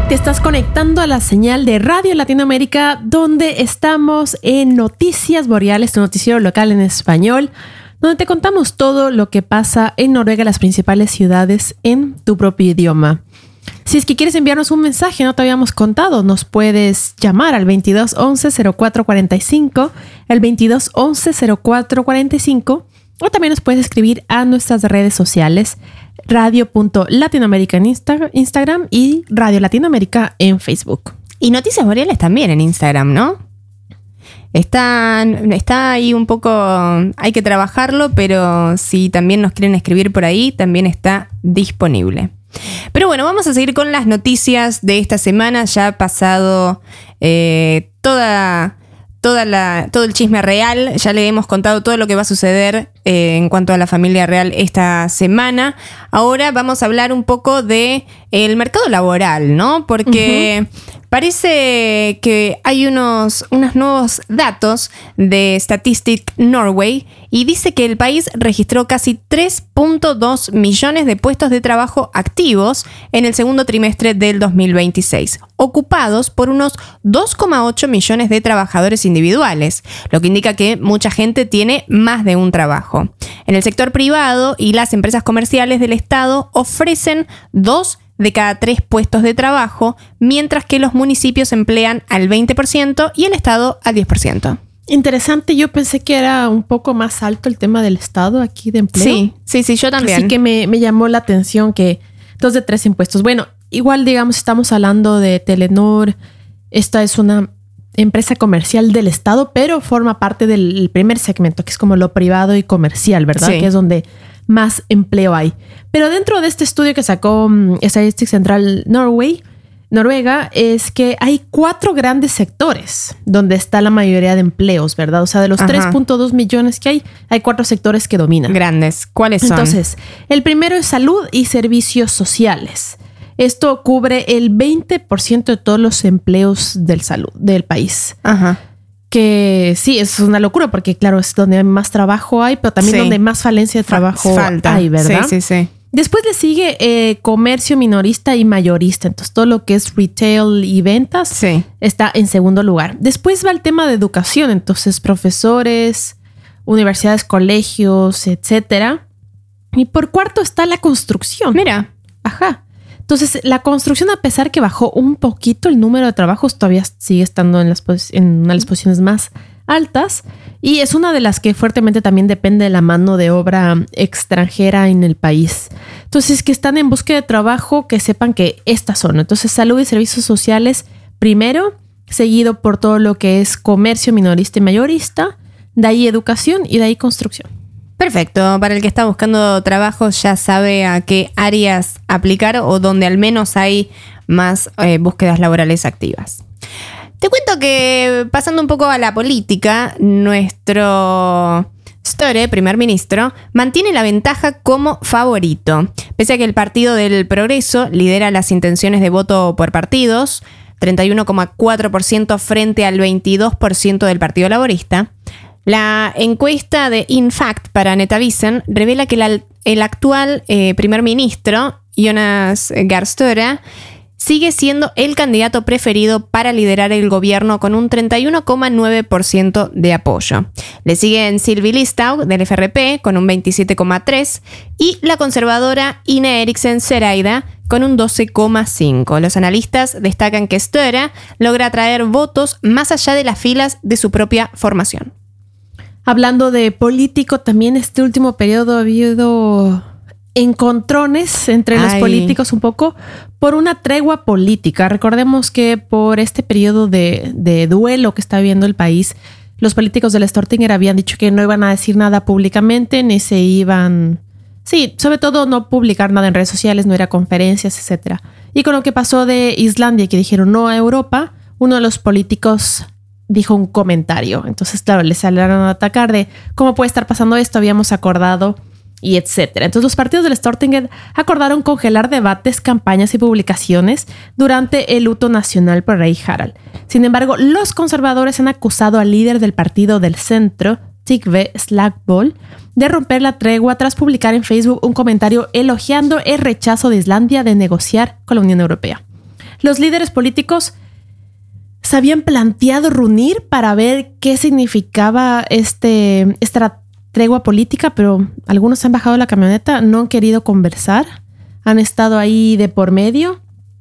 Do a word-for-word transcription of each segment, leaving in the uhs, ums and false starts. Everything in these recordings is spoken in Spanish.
Te estás conectando a la señal de Radio Latinoamérica, donde estamos en Noticias Boreales, tu noticiero local en español, donde te contamos todo lo que pasa en Noruega, las principales ciudades, en tu propio idioma. Si es que quieres enviarnos un mensaje, no te habíamos contado, nos puedes llamar al veintidós once cero cuatro cuarenta y cinco, el veintidós once cero cuatro cuarenta y cinco, o también nos puedes escribir a nuestras redes sociales, radio punto latinoamérica en Insta- Instagram y Radio Latinoamérica en Facebook. Y Noticias Boreales también en Instagram, ¿no? Está, está ahí un poco, hay que trabajarlo, pero si también nos quieren escribir por ahí, también está disponible. Pero bueno, vamos a seguir con las noticias de esta semana. Ya ha pasado eh, toda, toda la, todo el chisme real. Ya le hemos contado todo lo que va a suceder eh, en cuanto a la familia real esta semana. Ahora vamos a hablar un poco de el mercado laboral, ¿no? Porque uh-huh. parece que hay unos, unos nuevos datos de Statistics Norway y dice que el país registró casi tres punto dos millones de puestos de trabajo activos en el segundo trimestre del dos mil veintiséis, ocupados por unos dos coma ocho millones de trabajadores individuales, lo que indica que mucha gente tiene más de un trabajo. En el sector privado y las empresas comerciales del Estado ofrecen dos de cada tres puestos de trabajo, mientras que los municipios emplean al veinte por ciento y el Estado al diez por ciento. Interesante, yo pensé que era un poco más alto el tema del Estado aquí de empleo. Sí, sí, sí, yo también. Así que me, me llamó la atención que dos de tres impuestos. Bueno, igual digamos, estamos hablando de Telenor. Esta es una empresa comercial del Estado, pero forma parte del primer segmento, que es como lo privado y comercial, ¿verdad? Sí. Que es donde más empleo hay. Pero dentro de este estudio que sacó um, Statistics Central Norway, Noruega, es que hay cuatro grandes sectores donde está la mayoría de empleos, ¿verdad? O sea, de los tres punto dos millones que hay, hay cuatro sectores que dominan. Grandes. ¿Cuáles son? Entonces, el primero es salud y servicios sociales. Esto cubre el veinte por ciento de todos los empleos del salud del país. Ajá. Que sí, es una locura porque, claro, es donde más trabajo hay, pero también sí. donde más falencia de trabajo Falta. hay, ¿verdad? Sí, sí, sí. Después le sigue eh, comercio minorista y mayorista. Entonces, todo lo que es retail y ventas sí. está en segundo lugar. Después va el tema de educación. Entonces, profesores, universidades, colegios, etcétera. Y por cuarto está la construcción. Mira. Ajá. Entonces, la construcción, a pesar que bajó un poquito el número de trabajos, todavía sigue estando en, las pos- en una de las posiciones más altas y es una de las que fuertemente también depende de la mano de obra extranjera en el país. Entonces, que están en búsqueda de trabajo, que sepan que estas son. Entonces, salud y servicios sociales primero, seguido por todo lo que es comercio minorista y mayorista, de ahí educación y de ahí construcción. Perfecto. Para el que está buscando trabajo ya sabe a qué áreas aplicar o donde al menos hay más eh, búsquedas laborales activas. Te cuento que, pasando un poco a la política, nuestro Støre, primer ministro, mantiene la ventaja como favorito. Pese a que el Partido del Progreso lidera las intenciones de voto por partidos, treinta y uno coma cuatro por ciento frente al veintidós por ciento del Partido Laborista, la encuesta de InFact para Netavisen revela que la, el actual eh, primer ministro, Jonas Gahr Støre, sigue siendo el candidato preferido para liderar el gobierno con un treinta y uno coma nueve por ciento de apoyo. Le siguen Sylvi Listhaug del F R P con un veintisiete coma tres por ciento y la conservadora Ine Eriksen Søreide con un doce coma cinco por ciento. Los analistas destacan que Støre logra atraer votos más allá de las filas de su propia formación. Hablando de político, también este último periodo ha habido encontrones entre Ay. los políticos un poco por una tregua política. Recordemos que por este periodo de, de duelo que está viviendo el país, los políticos del Stortinget habían dicho que no iban a decir nada públicamente, ni se iban... Sí, sobre todo no publicar nada en redes sociales, no ir a conferencias, etcétera. Y con lo que pasó de Islandia, que dijeron no a Europa, uno de los políticos dijo un comentario. Entonces, claro, les salieron a atacar de cómo puede estar pasando esto, habíamos acordado y etcétera. Entonces, los partidos del Stortinget acordaron congelar debates, campañas y publicaciones durante el luto nacional por Rey Harald. Sin embargo, los conservadores han acusado al líder del partido del centro, Trygve Slagsvold, de romper la tregua tras publicar en Facebook un comentario elogiando el rechazo de Islandia de negociar con la Unión Europea. los líderes políticos se habían planteado reunir para ver qué significaba este, esta tregua política, pero algunos han bajado la camioneta, no han querido conversar, han estado ahí de por medio.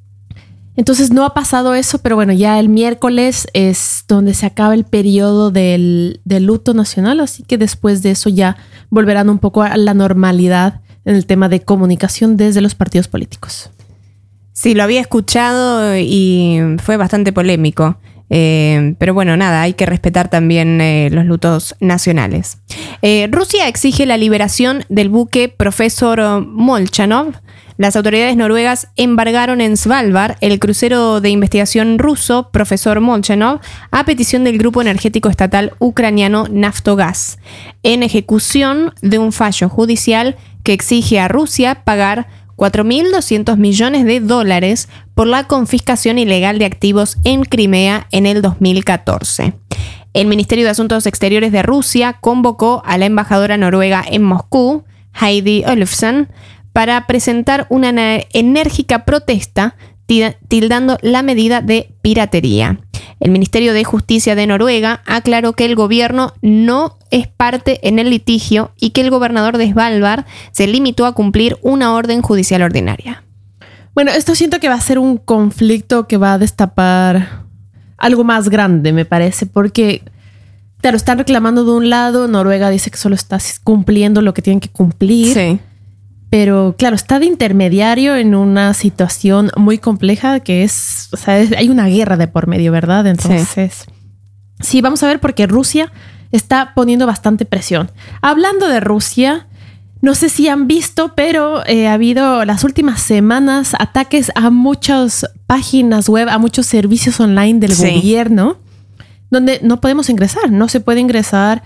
Entonces no ha pasado eso, pero bueno, ya el miércoles es donde se acaba el periodo del, del luto nacional, así que después de eso ya volverán un poco a la normalidad en el tema de comunicación desde los partidos políticos. Sí, lo había escuchado y fue bastante polémico. Eh, pero bueno, nada, hay que respetar también eh, los lutos nacionales. Eh, Rusia exige la liberación del buque Profesor Molchanov. Las autoridades noruegas embargaron en Svalbard el crucero de investigación ruso Profesor Molchanov a petición del grupo energético estatal ucraniano Naftogaz, en ejecución de un fallo judicial que exige a Rusia pagar cuatro mil doscientos millones de dólares por la confiscación ilegal de activos en Crimea en el dos mil catorce. El Ministerio de Asuntos Exteriores de Rusia convocó a la embajadora noruega en Moscú, Heidi Olufsen, para presentar una enérgica protesta tildando la medida de piratería. El Ministerio de Justicia de Noruega aclaró que el gobierno no es parte en el litigio y que el gobernador de Svalbard se limitó a cumplir una orden judicial ordinaria. Bueno, esto siento que va a ser un conflicto que va a destapar algo más grande, me parece, porque te lo están reclamando de un lado, Noruega dice que solo está cumpliendo lo que tienen que cumplir. Sí. Pero claro, está de intermediario en una situación muy compleja que es, o sea, es, hay una guerra de por medio, ¿verdad? Entonces, sí. sí, vamos a ver porque Rusia está poniendo bastante presión. Hablando de Rusia, no sé si han visto, pero eh, ha habido las últimas semanas ataques a muchas páginas web, a muchos servicios online del sí. gobierno, donde no podemos ingresar, no se puede ingresar.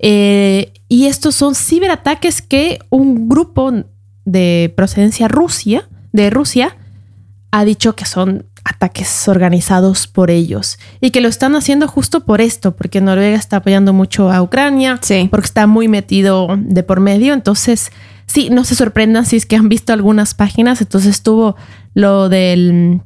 Eh, y estos son ciberataques que un grupo de procedencia Rusia, de Rusia, ha dicho que son ataques organizados por ellos y que lo están haciendo justo por esto, porque Noruega está apoyando mucho a Ucrania, sí. porque está muy metido de por medio. Entonces, sí, no se sorprendan si es que han visto algunas páginas. Entonces estuvo lo del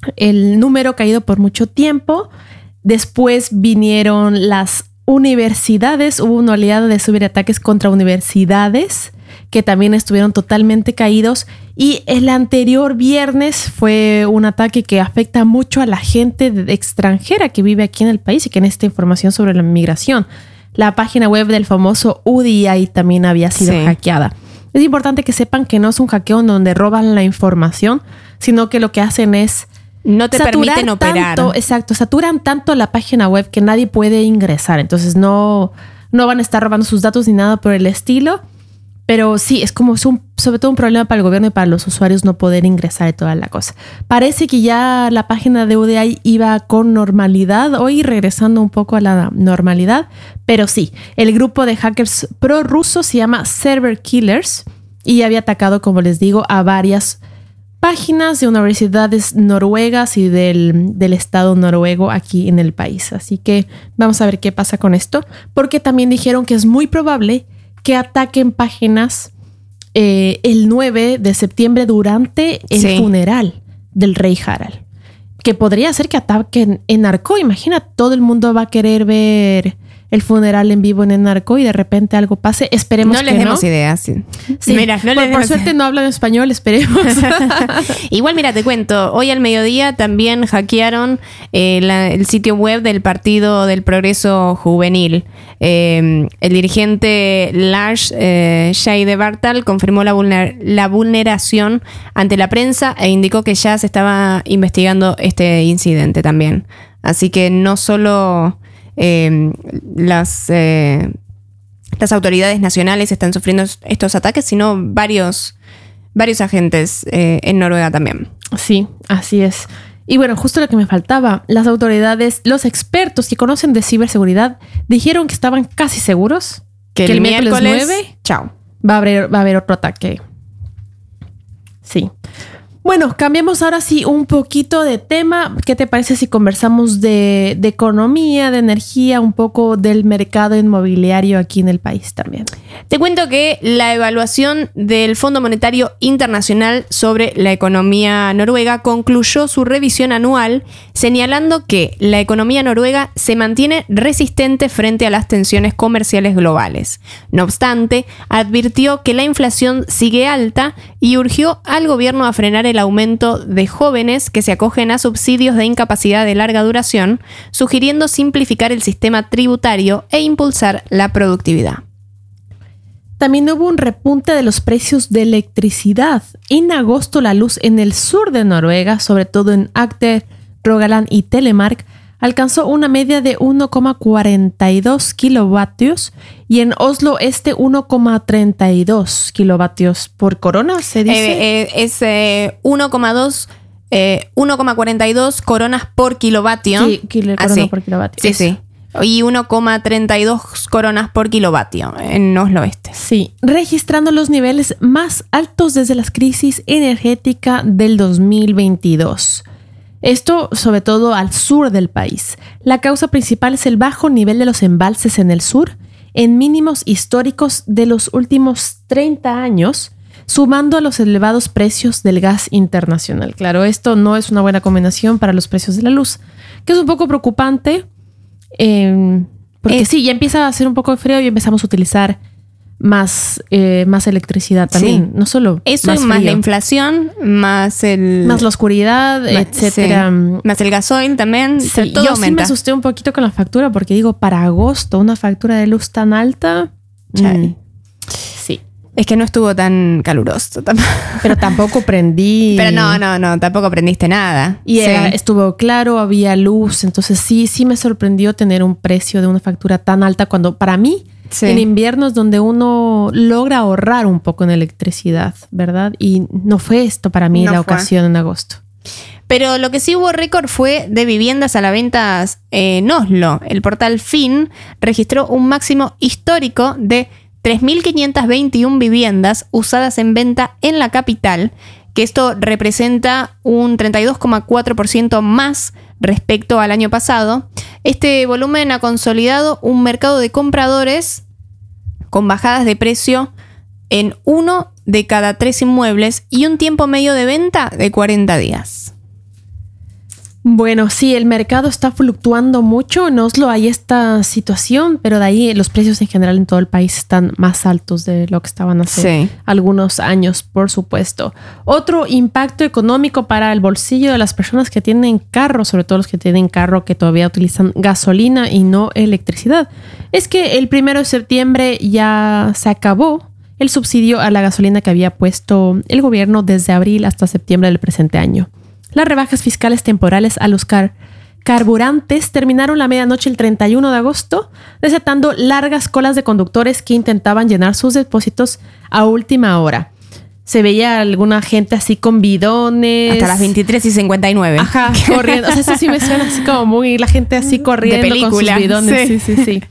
el número caído por mucho tiempo. Después vinieron las universidades, hubo una oleada de ciberataques contra universidades que también estuvieron totalmente caídos. Y el anterior viernes fue un ataque que afecta mucho a la gente extranjera que vive aquí en el país y que necesita información sobre la migración. La página web del famoso U D I también había sido sí. hackeada. Es importante que sepan que no es un hackeo donde roban la información, sino que lo que hacen es no te permiten operar. Tanto, exacto, saturan tanto la página web que nadie puede ingresar. Entonces no, no van a estar robando sus datos ni nada por el estilo. Pero sí, es como es un, sobre todo un problema para el gobierno y para los usuarios no poder ingresar y toda la cosa. Parece que ya la página de U D I iba con normalidad, hoy regresando un poco a la normalidad. Pero sí, el grupo de hackers prorrusos se llama Server Killers y había atacado, como les digo, a varias páginas de universidades noruegas y del, del estado noruego aquí en el país. Así que vamos a ver qué pasa con esto, porque también dijeron que es muy probable que ataquen páginas eh, el nueve de septiembre durante el sí. funeral del rey Harald. Que podría ser que ataquen en Narco. Imagina, todo el mundo va a querer ver el funeral en vivo en el Narco y de repente algo pase. Esperemos que no. No les demos ideas. Sí. Sí. Mira, no por, les por suerte no hablan español, esperemos. Igual, mira, te cuento. Hoy al mediodía también hackearon eh, la, el sitio web del Partido del Progreso Juvenil. Eh, el dirigente Lars eh, Scheidebartal confirmó la, vulner- la vulneración ante la prensa e indicó que ya se estaba investigando este incidente también. Así que no solo Eh, las, eh, las autoridades nacionales están sufriendo estos ataques, sino varios, varios agentes eh, en Noruega también. Sí, así es. Y bueno, justo lo que me faltaba, las autoridades, los expertos que conocen de ciberseguridad dijeron que estaban casi seguros que, que el, el miércoles, miércoles nueve chao, va a haber, va a haber otro ataque. Sí. Bueno, cambiamos ahora sí un poquito de tema. ¿Qué te parece si conversamos de, de economía, de energía, un poco del mercado inmobiliario aquí en el país también? Te cuento que la evaluación del Fondo Monetario Internacional sobre la economía noruega concluyó su revisión anual, señalando que la economía noruega se mantiene resistente frente a las tensiones comerciales globales. No obstante, advirtió que la inflación sigue alta y urgió al gobierno a frenar el aumento de jóvenes que se acogen a subsidios de incapacidad de larga duración, sugiriendo simplificar el sistema tributario e impulsar la productividad. También hubo un repunte de los precios de electricidad. En agosto la luz en el sur de Noruega, sobre todo en Agder, Rogaland y Telemark, alcanzó una media de uno coma cuarenta y dos kilovatios y en Oslo Este uno coma treinta y dos kilovatios por corona, ¿se dice? Eh, eh, es eh, uno coma cuarenta y dos coronas por kilovatio. Sí, kilo, corona Así. por kilovatio. Sí, Eso. sí. Y uno coma treinta y dos coronas por kilovatio en Oslo Este. Sí, registrando los niveles más altos desde la crisis energética del dos mil veintidós. Esto sobre todo al sur del país. La causa principal es el bajo nivel de los embalses en el sur, en mínimos históricos de los últimos treinta años, sumando a los elevados precios del gas internacional. Claro, esto no es una buena combinación para los precios de la luz, que es un poco preocupante, eh, porque eh, sí, ya empieza a hacer un poco de frío y empezamos a utilizar más, eh, más electricidad también, sí. No solo eso, más, más la inflación, más el más la oscuridad, más, etcétera, sí. Más el gasoil también, sí, todo yo aumenta. Sí me asusté un poquito con la factura porque digo, para agosto una factura de luz tan alta, mm, sí, es que no estuvo tan caluroso, pero tampoco prendí, pero no, no, no, tampoco prendiste nada y sí. era, estuvo claro, había luz, entonces sí, sí me sorprendió tener un precio de una factura tan alta cuando para mí sí. En invierno es donde uno logra ahorrar un poco en electricidad, ¿verdad? Y no fue esto para mí no la fue. ocasión en agosto. Pero lo que sí hubo récord fue de viviendas a la venta en Oslo. El portal Finn registró un máximo histórico de tres mil quinientas veintiuna viviendas usadas en venta en la capital, que esto representa un treinta y dos coma cuatro por ciento más respecto al año pasado. Este volumen ha consolidado un mercado de compradores con bajadas de precio en uno de cada tres inmuebles y un tiempo medio de venta de cuarenta días. Bueno, sí, el mercado está fluctuando mucho. En Oslo hay esta situación, pero de ahí los precios en general en todo el país están más altos de lo que estaban hace sí. algunos años, por supuesto. Otro impacto económico para el bolsillo de las personas que tienen carro, sobre todo los que tienen carro que todavía utilizan gasolina y no electricidad, es que el primero de septiembre ya se acabó el subsidio a la gasolina que había puesto el gobierno desde abril hasta septiembre del presente año. Las rebajas fiscales temporales a los car- carburantes terminaron la medianoche el treinta y uno de agosto, desatando largas colas de conductores que intentaban llenar sus depósitos a última hora. Se veía alguna gente así con bidones. Hasta las veintitrés y cincuenta y nueve. Ajá, corriendo. O sea, eso sí me suena así como muy... La gente así corriendo de película, con sus bidones. Sí, sí, sí. sí.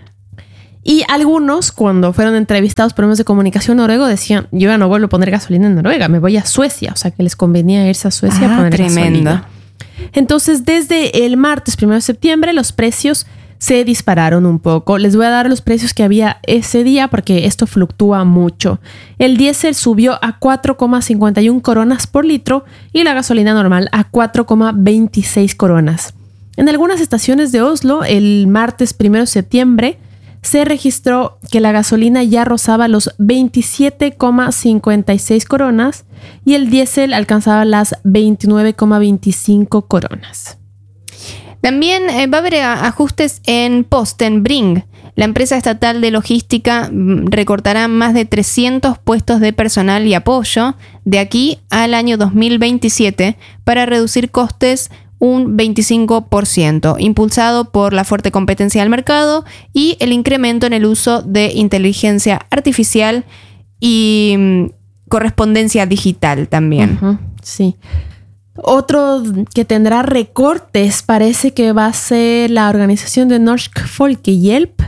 Y algunos, cuando fueron entrevistados por medios de comunicación noruego, decían, yo ya no vuelvo a poner gasolina en Noruega, me voy a Suecia. O sea, que les convenía irse a Suecia ah, a poner tremendo. gasolina. Entonces, desde el martes primero de septiembre, los precios se dispararon un poco. Les voy a dar los precios que había ese día porque esto fluctúa mucho. El diésel subió a cuatro coma cincuenta y una coronas por litro y la gasolina normal a cuatro coma veintiséis coronas. En algunas estaciones de Oslo, el martes primero de septiembre, se registró que la gasolina ya rozaba los veintisiete coma cincuenta y seis coronas y el diésel alcanzaba las veintinueve coma veinticinco coronas. También eh, va a haber ajustes en Posten Bring. La empresa estatal de logística recortará más de trescientos puestos de personal y apoyo de aquí al año dos mil veintisiete para reducir costes un veinticinco por ciento, impulsado por la fuerte competencia del mercado y el incremento en el uso de inteligencia artificial y mm, correspondencia digital también. Uh-huh, sí. Otro que tendrá recortes parece que va a ser la organización de Norsk Folkehjelp,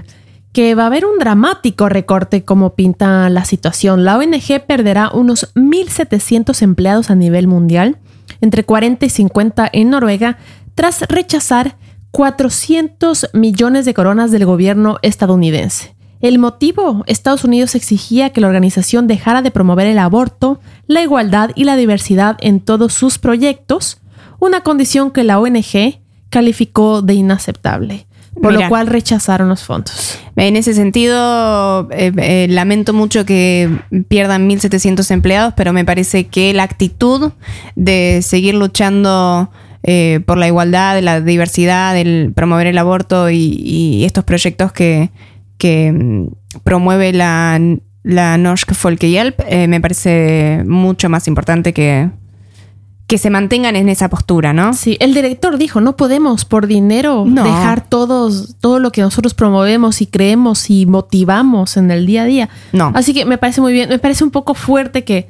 que va a haber un dramático recorte como pinta la situación. La O N G perderá unos mil setecientos empleados a nivel mundial, entre cuarenta y cincuenta en Noruega, tras rechazar cuatrocientos millones de coronas del gobierno estadounidense. El motivo: Estados Unidos exigía que la organización dejara de promover el aborto, la igualdad y la diversidad en todos sus proyectos, una condición que la O N G calificó de inaceptable, por Mira, lo cual rechazaron los fondos. En ese sentido, eh, eh, lamento mucho que pierdan mil setecientos empleados, pero me parece que la actitud de seguir luchando eh, por la igualdad, la diversidad, el promover el aborto y, y estos proyectos que que promueve la, la Norsk Folkehjälp, eh, me parece mucho más importante que, que se mantengan en esa postura, ¿no? Sí, el director dijo, no podemos por dinero no. dejar todos, todo lo que nosotros promovemos y creemos y motivamos en el día a día. No. Así que me parece muy bien, me parece un poco fuerte que...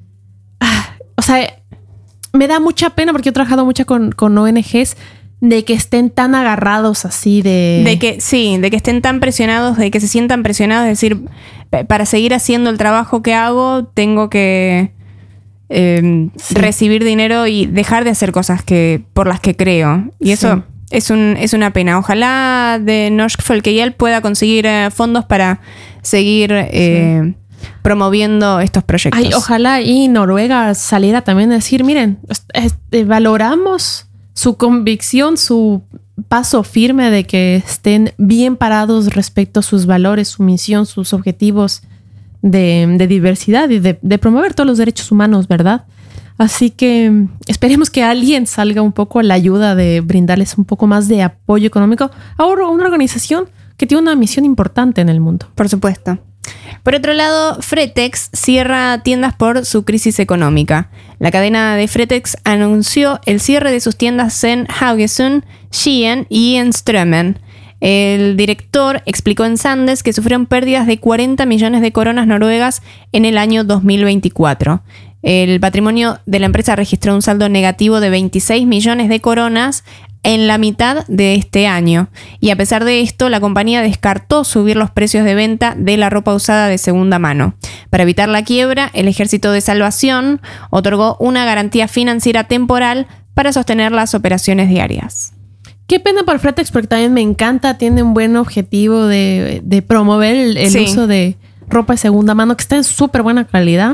Ah, o sea, me da mucha pena porque he trabajado mucho con, con O N Ges, de que estén tan agarrados así de... De que, sí, de que estén tan presionados, de que se sientan presionados, es decir, para seguir haciendo el trabajo que hago, tengo que eh, sí. recibir dinero y dejar de hacer cosas que por las que creo. Y eso sí. es, un, es una pena. Ojalá de Norsk Folkehjälp pueda conseguir eh, fondos para seguir eh, sí. promoviendo estos proyectos. Ay, ojalá y Noruega saliera también a decir, miren, este, valoramos su convicción, su paso firme de que estén bien parados respecto a sus valores, su misión, sus objetivos de, de diversidad y de, de promover todos los derechos humanos, ¿verdad? Así que esperemos que alguien salga un poco a la ayuda de brindarles un poco más de apoyo económico a una organización que tiene una misión importante en el mundo. Por supuesto. Por otro lado, Fretex cierra tiendas por su crisis económica. La cadena de Fretex anunció el cierre de sus tiendas en Haugesund, Skien y en Strømmen. El director explicó en Sandes que sufrieron pérdidas de cuarenta millones de coronas noruegas en el año dos mil veinticuatro. El patrimonio de la empresa registró un saldo negativo de veintiséis millones de coronas en la mitad de este año. Y a pesar de esto, la compañía descartó subir los precios de venta de la ropa usada de segunda mano. Para evitar la quiebra, el Ejército de Salvación otorgó una garantía financiera temporal para sostener las operaciones diarias. Qué pena por Fretex porque también me encanta, tiene un buen objetivo de, de promover el, el sí. uso de ropa de segunda mano que está en súper buena calidad.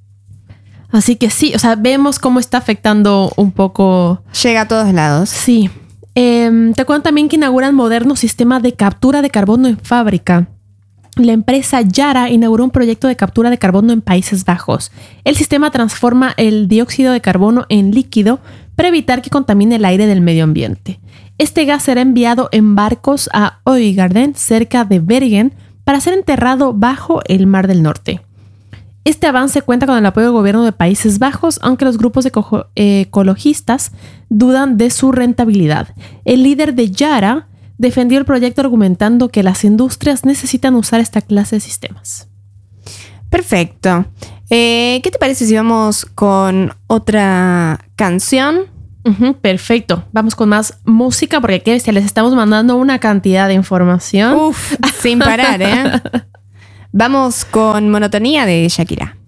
Así que sí, o sea, vemos cómo está afectando un poco... Llega a todos lados. Sí. Eh, te cuento también que inauguran moderno sistema de captura de carbono en fábrica. La empresa Yara inauguró un proyecto de captura de carbono en Países Bajos. El sistema transforma el dióxido de carbono en líquido para evitar que contamine el aire del medio ambiente. Este gas será enviado en barcos a Øygarden, cerca de Bergen, para ser enterrado bajo el Mar del Norte. Este avance cuenta con el apoyo del gobierno de Países Bajos, aunque los grupos eco- ecologistas dudan de su rentabilidad. El líder de Yara defendió el proyecto argumentando que las industrias necesitan usar esta clase de sistemas. Perfecto. Eh, ¿Qué te parece si vamos con otra canción? Uh-huh, perfecto. Vamos con más música porque aquí les estamos mandando una cantidad de información. Uf, sin parar, ¿eh? Vamos con Monotonía de Shakira.